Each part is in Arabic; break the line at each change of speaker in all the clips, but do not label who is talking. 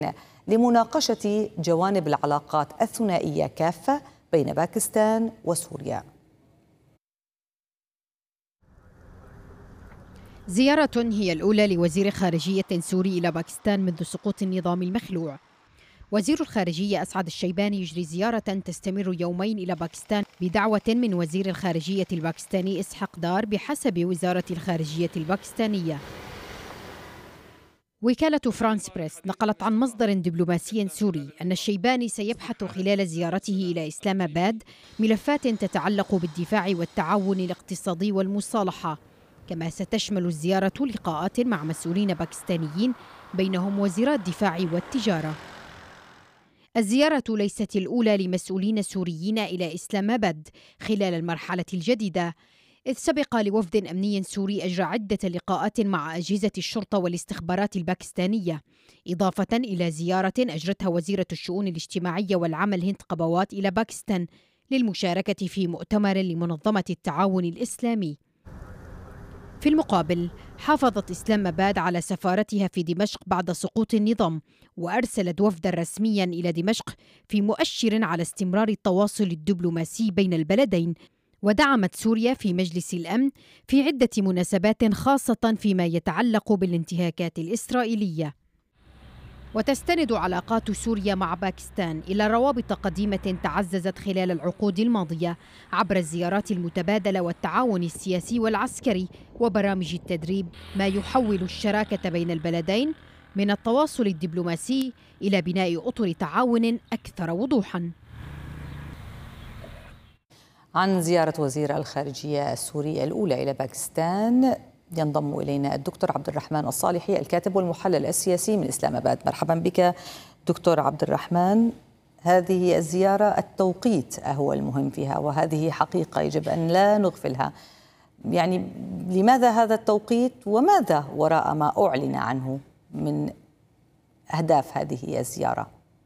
لمناقشة جوانب العلاقات الثنائية كافة بين باكستان وسوريا.
زيارة هي الأولى لوزير خارجية سوري إلى باكستان منذ سقوط النظام المخلوع. وزير الخارجية أسعد الشيباني يجري زيارة تستمر يومين إلى باكستان بدعوة من وزير الخارجية الباكستاني إسحاق دار بحسب وزارة الخارجية الباكستانية. وكالة فرانس بريس نقلت عن مصدر دبلوماسي سوري أن الشيباني سيبحث خلال زيارته إلى إسلام آباد ملفات تتعلق بالدفاع والتعاون الاقتصادي والمصالحة، كما ستشمل الزيارة لقاءات مع مسؤولين باكستانيين بينهم وزيرا الدفاع والتجارة. الزيارة ليست الأولى لمسؤولين سوريين إلى إسلام آباد خلال المرحلة الجديدة، إذ سبق لوفد أمني سوري أجرى عدة لقاءات مع أجهزة الشرطة والاستخبارات الباكستانية، إضافة إلى زيارة أجرتها وزيرة الشؤون الاجتماعية والعمل هند قبوات إلى باكستان للمشاركة في مؤتمر لمنظمة التعاون الإسلامي. في المقابل حافظت إسلام آباد على سفارتها في دمشق بعد سقوط النظام، وأرسلت وفدا رسميا إلى دمشق في مؤشر على استمرار التواصل الدبلوماسي بين البلدين. ودعمت سوريا في مجلس الأمن في عدة مناسبات خاصة فيما يتعلق بالانتهاكات الإسرائيلية. وتستند علاقات سوريا مع باكستان إلى روابط قديمة تعززت خلال العقود الماضية عبر الزيارات المتبادلة والتعاون السياسي والعسكري وبرامج التدريب، ما يحول الشراكة بين البلدين من التواصل الدبلوماسي إلى بناء أطر تعاون أكثر وضوحاً.
عن زيارة وزير الخارجية السوري الأولى إلى باكستان ينضم إلينا الدكتور عبد الرحمن الصالحي، الكاتب والمحلل السياسي من إسلام آباد. مرحبا بك دكتور عبد الرحمن. هذه الزيارة التوقيت هو المهم فيها، وهذه حقيقة يجب أن لا نغفلها. يعني لماذا هذا التوقيت وماذا وراء ما أعلن عنه من أهداف هذه الزيارة؟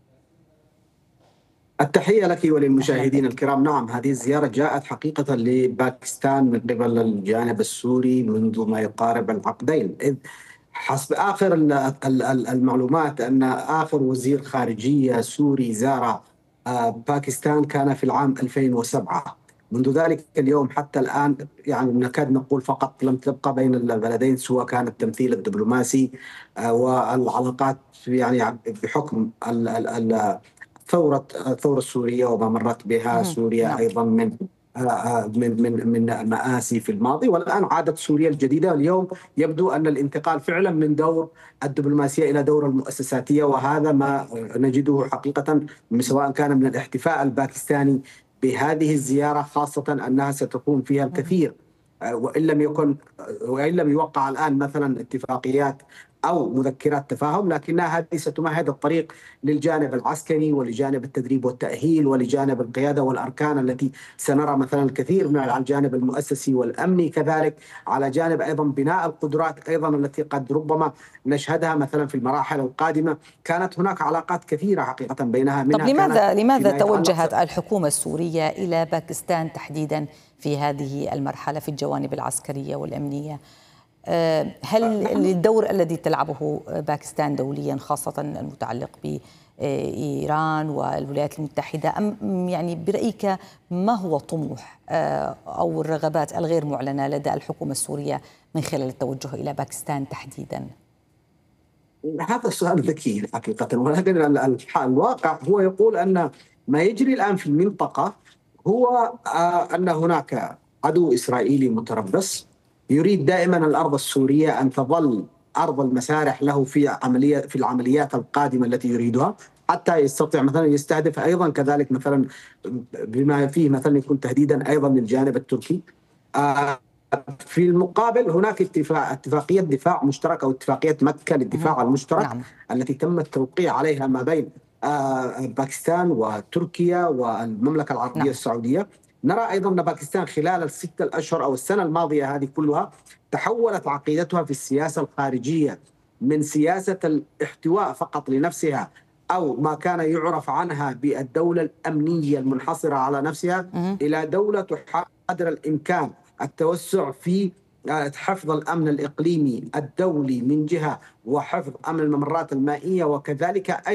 التحية لك وللمشاهدين الكرام. نعم، هذه الزيارة جاءت حقيقة لباكستان من قبل الجانب السوري منذ ما يقارب العقدين، إذ حسب آخر المعلومات أن آخر وزير خارجية سوري زار باكستان كان في العام 2007. منذ ذلك اليوم حتى الآن يعني نكاد نقول فقط لم تبقى بين البلدين سوى كان التمثيل الدبلوماسي والعلاقات، يعني بحكم الثورة السورية وما مرت بها سوريا أيضا من مآسي في الماضي، والآن عادت سوريا الجديدة. اليوم يبدو أن الانتقال فعلا من دور الدبلوماسية إلى دور المؤسساتية، وهذا ما نجده حقيقة سواء كان من الاحتفاء الباكستاني بهذه الزيارة، خاصة أنها ستكون فيها الكثير وإن لم يوقع الآن مثلا اتفاقيات أو مذكرات تفاهم، لكنها هذه ستمهد الطريق للجانب العسكري ولجانب التدريب والتأهيل ولجانب القيادة والأركان التي سنرى مثلا الكثير من على الجانب المؤسسي والأمني، كذلك على جانب أيضا بناء القدرات أيضا التي قد ربما نشهدها مثلا في المراحل القادمة. كانت هناك علاقات كثيرة حقيقة بينها.
طب لماذا توجهت الحكومة السورية إلى باكستان تحديدا في هذه المرحلة في الجوانب العسكرية والأمنية؟ هل الدور الذي تلعبه باكستان دوليا خاصة المتعلق بإيران والولايات المتحدة، أم يعني برأيك ما هو الطموح أو الرغبات الغير معلنة لدى الحكومة السورية من خلال التوجه إلى باكستان تحديدا؟
هذا السؤال ذكي حقيقة، ولكن الواقع هو يقول أن ما يجري الآن في المنطقة هو أن هناك عدو إسرائيلي متربص يريد دائما الأرض السورية أن تظل أرض المسارح له في العمليات القادمة التي يريدها، حتى يستطيع مثلا يستهدف أيضا كذلك مثلا بما فيه مثلا يكون تهديدا أيضا للجانب التركي. في المقابل هناك اتفاقية دفاع مشترك أو اتفاقية مكة للدفاع المشترك التي تم التوقيع عليها ما بين باكستان وتركيا والمملكة العربية السعودية. نرى أيضا أن باكستان خلال ال6 أشهر أو السنة الماضية هذه كلها تحولت عقيدتها في السياسة الخارجية من سياسة الاحتواء فقط لنفسها أو ما كان يعرف عنها بالدولة الأمنية المنحصرة على نفسها إلى دولة تحاول قدر الإمكان التوسع في حفظ الأمن الإقليمي الدولي من جهة، وحفظ أمن الممرات المائية، وكذلك